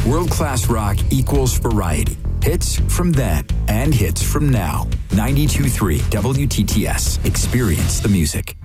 World-class rock equals variety. Hits from then and hits from now. 92.3 WTTS. Experience the music.